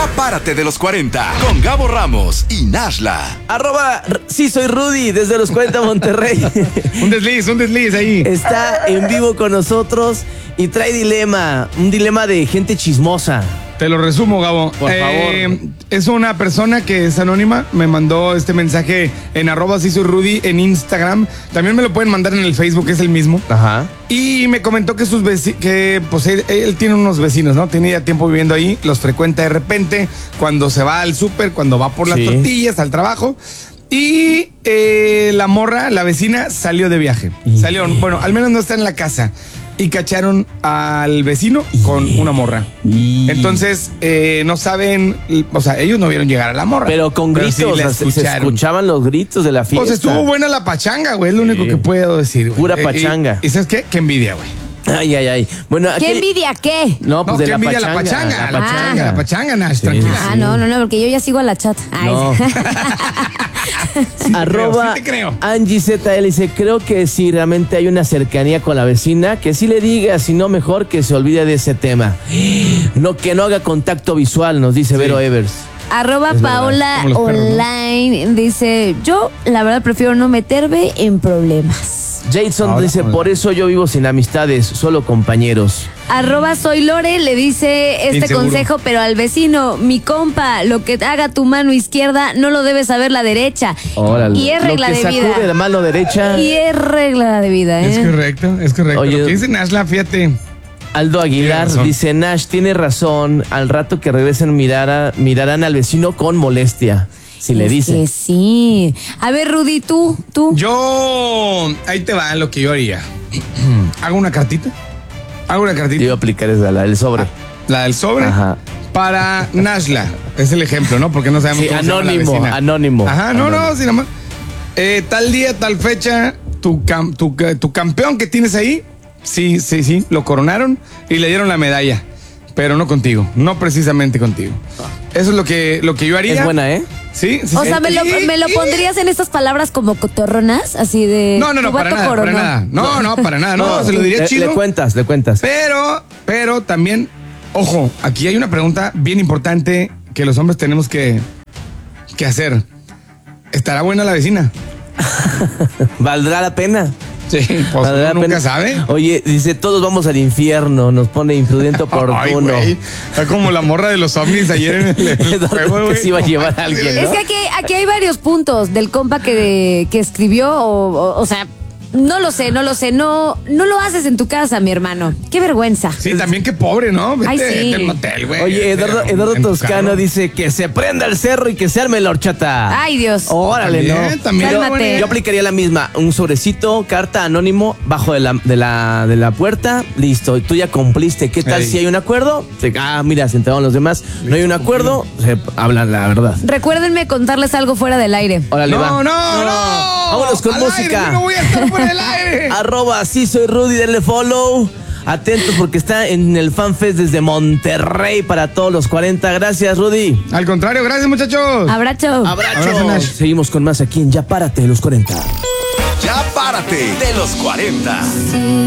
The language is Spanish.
Ya párate de los 40 con Gabo Ramos y Nashla. Sí soy Rudy desde los 40 Monterrey. Un desliz ahí. Está en vivo con nosotros y trae un dilema de gente chismosa. Te lo resumo, Gabo. Por favor. Es una persona que es anónima. Me mandó este mensaje en @sí soy Rudy en Instagram. También me lo pueden mandar en el Facebook, es el mismo. Ajá. Y me comentó que él tiene unos vecinos, ¿no? Tiene ya tiempo viviendo ahí, los frecuenta de repente, cuando se va al súper, cuando va por las tortillas, al trabajo. Y la vecina salió de viaje. Bueno, al menos no está en la casa. Y cacharon al vecino con una morra. Entonces, no saben, o sea, ellos no vieron llegar a la morra. Pero con gritos, sí se escuchaban los gritos de la fiesta. Pues estuvo buena la pachanga, güey, es lo único que puedo decir, güey. Pura pachanga. ¿Y sabes qué? Qué envidia, güey. Ay. Bueno, ¿Qué envidia qué? No, pues de qué la envidia pachanga. la pachanga, Nash, tranquila. No, porque yo ya sigo a la chat. No. Sí te creo. Angie ZL dice, creo que si realmente hay una cercanía con la vecina, que sí le diga, si no mejor que se olvide de ese tema. No, que no haga contacto visual, nos dice Vero Evers. @Paola Online dice, yo la verdad prefiero no meterme en problemas. Jason dice, por eso yo vivo sin amistades, solo compañeros. @Soy Lore le dice Inseguro. consejo, pero al vecino, mi compa, lo que haga tu mano izquierda no lo debe saber la derecha. Órale. Y es regla lo que de vida. sacude la mano derecha. Y es regla de vida, ¿eh? Es correcto. Oye, Lo que dice Nashla, fíjate. Aldo Aguilar dice, Nash tiene razón, al rato que regresen mirarán al vecino con molestia. Si le dice. Que sí. A ver, Rudy, tú. Ahí te va lo que yo haría. Hago una cartita. Yo iba a aplicar esa, la del sobre. La del sobre. Ajá. Para Nashla. Es el ejemplo, ¿no? Porque no sabemos cómo se llama la vecina. Anónimo. Ajá, no, sí, nada más. Tal día, tal fecha, tu campeón que tienes ahí, sí, lo coronaron y le dieron la medalla. Pero no contigo, no precisamente contigo. Eso es lo que yo haría. Es buena, ¿eh? Sí. O sea, ¿me lo pondrías en estas palabras como cotorronas? Así de... No, para nada. No, para nada. No, se lo diría chido. Le cuentas. Pero también, ojo, aquí hay una pregunta bien importante que los hombres tenemos que hacer. ¿Estará buena la vecina? ¿Valdrá la pena? Sí, pues uno nunca sabe. Oye, dice, todos vamos al infierno, nos pone imprudente oportuno. Ay, güey, está como la morra de los ovnis ayer en el juego, que se iba a llevar a alguien, ¿no? Es que aquí hay varios puntos del compa que escribió, o sea, no lo sé, no lo haces en tu casa, mi hermano. Qué vergüenza. Sí, también qué pobre, ¿no? Vete, Ay, sí. del motel, güey. Oye, Eduardo Toscano dice que se prenda el cerro y que se arme la horchata. Ay, Dios. Órale, También. Cálmate. Yo aplicaría la misma, un sobrecito, carta anónimo, bajo de la puerta, listo, tú ya cumpliste. ¿Qué tal si hay un acuerdo? Mira, se enteraron los demás, no hay un acuerdo, se hablan la verdad. Recuérdenme contarles algo fuera del aire. Órale, va. No. Vámonos con Al música. aire, yo no voy a estar fuera del aire. @sí soy Rudy, denle follow. Atentos porque está en el FanFest desde Monterrey para todos los 40. Gracias, Rudy. Al contrario, gracias, muchachos. Abrazo. Abrazo, Nash. Seguimos con más aquí en Ya Párate de los 40. Ya párate de los 40.